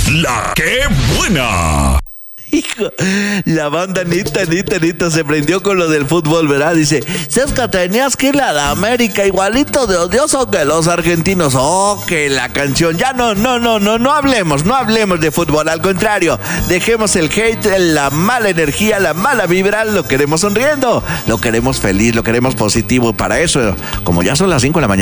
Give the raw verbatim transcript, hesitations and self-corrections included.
La que buena. Hijo, la banda neta, neta, neta se prendió con lo del fútbol, ¿verdad? Dice, ¿sabes que tenías que ir a la América igualito de odioso que los argentinos? Oh, que la canción. Ya no, no, no, no, no hablemos, no hablemos de fútbol. Al contrario, dejemos el hate, la mala energía, la mala vibra. Lo queremos sonriendo, lo queremos feliz, lo queremos positivo. Para eso, como ya son las cinco de la mañana,